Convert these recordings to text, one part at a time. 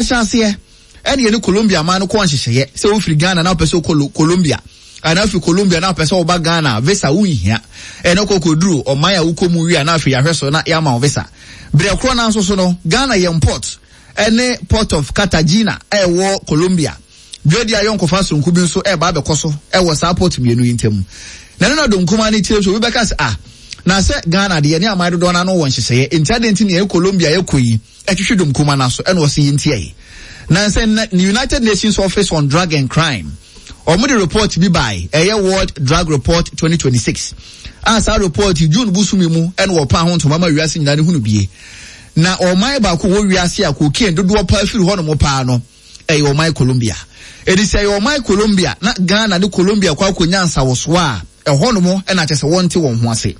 chance and you Colombia man ko nhehye say wo firi Ghana na person Colombia and afi Colombia na person oba Ghana visa wu hia and okokoduru o maya wukomu wi na afi yahweso na yama visa bre kro na so no Ghana ye import ene port of Cartagena wo Colombia dwedi ayonko fa sonku bi nso ba bekoso wo sa port mienu yintem na no donkuma ni tie so we bekas na se Ghana de ne amado do na no won hyehye intendent ni Colombia yekoyi ehwehwe donkuma na so ene wo se yintie na se United Nations Office on Drug and Crime omo the report bi by World Drug Report 2026 as a report June busumi mu ene wo pa ho ntoma ma wiase nyina ne hunu bie na omai ba ko wo wiase akokie dodo pa afiri ho no mo pa no omai Colombia edi say omai Colombia na Ghana ne Colombia kwa konyansa wo so a ho no mo ena chese wonte won ho ase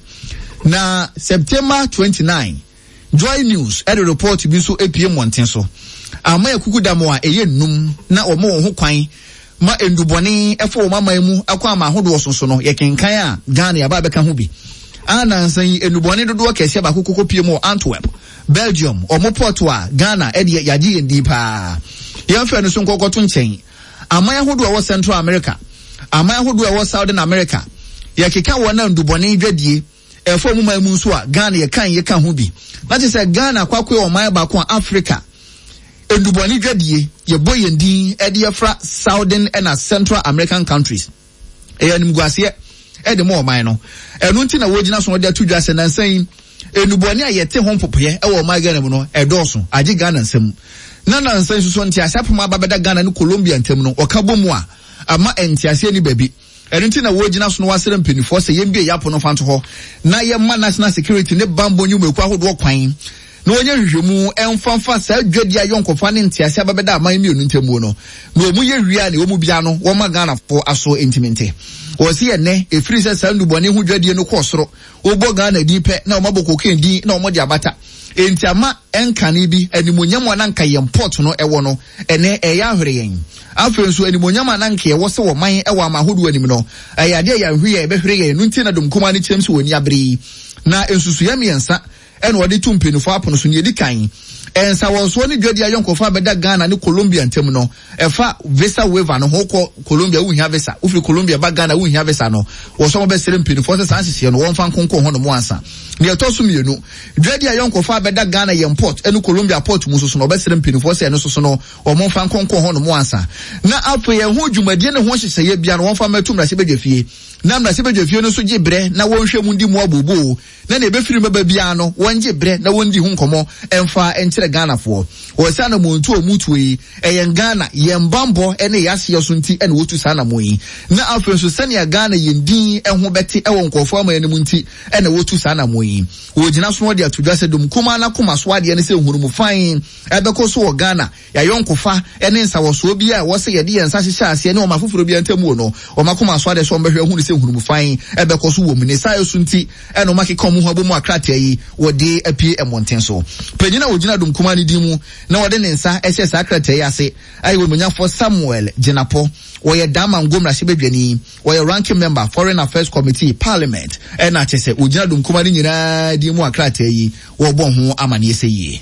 na September 29 Joy News the report bi so APM wonten so ama yakukudamo a num na omo ho kwan ma endubone efo mama mu akwa ma hodo sonso no yekenkan a Ghana ya ba beka ho bi anansan endubone dodo kese ba kokoko pie mu Antwerp Belgium omo porto a Ghana ede yaji endi pa yemfa no so nkokoto nchen ama yahodo a wo Central America ama yahodo a wo Southern America yekeka wona endubone dwadie efo mu ma mu nso a Ghana yekan ho bi na te say Ghana kwakwe o man ba ko Africa enduboni dwadie ye boy ndin ede yefra Southern and Central American countries eyanim guase ede mo man no enu nti na wogina so de atudwase nansan enduboni a yete ho popoye e wo man Ghana mu no edoso agi Ghana nsam na nansan so nti asapoma ababeda Ghana ne Colombia ntam no okabomu a ama entiase ni baby enu nti na wogina so no wasere mpenifo se yembie yapo no fanto ho na ye ma national security ne bambo nyume kwa hodo kwan no onye hwehwemu emfanfa sa dwadi ayonkofa ne ntiase ababeda aman mienu ntemu no no mu ye hwia ne omu bia no wo ma Ghana fo aso intimente wo se ye ne efiri se sa ndubone hu dwadi no ko soro obo Ghana di pe na o maboko kendi na o mo di abata entiama enkane bi animonyam ananka ye import no ewo no ene eya hwere yen afen so animonyam ananka ye wo se wo man ewo amahodo anim no ayade ya hwia e be hwere yen nti na dom koma ne kyem so woni abere na ensusu ya miensa ene wodi tumpenifo apono so ne di kan ensa wonso ne dwadi ayonkofa beda Ghana ne Colombia ntem no efa visa waiver no hoko Colombia wu hia visa ufri Colombia ba Ghana wu hia visa no wo so mo be sere mpenifo se sanhye no wonfa nkonko ho no mo ansa ne etoso mienu dwadi ayonkofa beda Ghana ye import ene Colombia port mu so no be sere mpenifo se ene so no wo mo fa nkonko ho no mo ansa na apo ye ho dwumadie ne ho hyehyeye bia no wonfa matum na se bedwafie na mra se bedwafie no so gibre na wonhwe mu ndi mu abobo na ne be firi maba bia no wonje bre na wondi hu nkomo emfa enkyere Ghana fo wo sa na montu omutuyi eyen Ghana yembambo ene yase yoso nti ene wotu sa na moyi na afenso sane Ghana yendin eho beti ewo nkofo amane mu nti ene wotu sa na moyi wo gina so de atudwase dum kuma na kuma so ade ne se hunu mu fan ebeko so wo Ghana ya yonkofa ene nsa wo so bia wo se yede yensa hyehye ase ene o mafoforo bia ntamu no o makuma so ade so mbehwe hunu se hunu mu fan ebeko so wo mu ne sa yoso nti ene o makeka mu ho abomu akrata yi wo de apie emonten so panyina wo gina dum kuma ni dimu na wode ne nsa ehye sakrata yi ase ayi wo munyafo Samuel Jinapo wo ye dama ngomra shebedwani wo ye ranking member Foreign Affairs Committee Parliament na chese wo gina dum kuma ni nyina dimu akrata yi wo bo ho amane eseye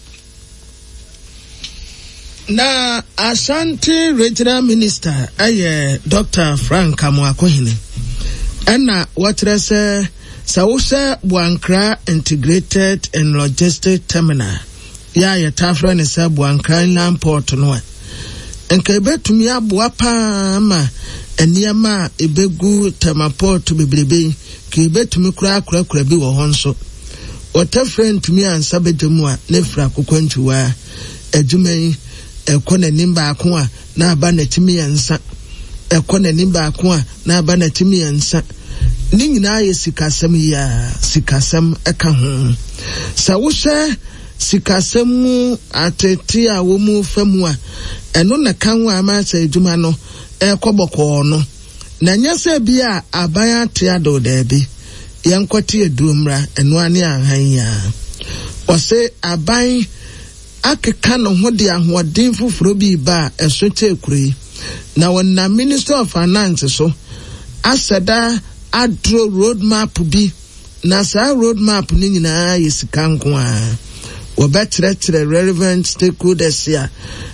na Ashanti Regional Minister aye Dr. Frank Amoakohene ena watrese Sawusa Buankra Integrated and Logistic Terminal ya yetafra ne sa Buankra Inland Port no enka betumi aboa pa ma eniama ebegu Temaport bebrebe ke betumi kura bi wo honso otafra ntumi ansa bedemu a nefra kokwantuwa adwuman ekona nimba ako a na aba na timi yansa ekona nimba ako a na aba na timi yansa ni nyina ye sikasam ya sikasam eka ho sa wo hwe sikasam mu atete a wo mu famu a eno na kanwa ama sa eduma no ekoboko no na nyase bia aban ate ado da bi yankwati edumra eno ani anhan ya ose aban akeka no ho de ahoden fufuro bi ba eso tekuri na wona Minister of Finance so asada adro roadmap bi na sa roadmap ni nyina yesikanko a wo betre relevant stakeholders ya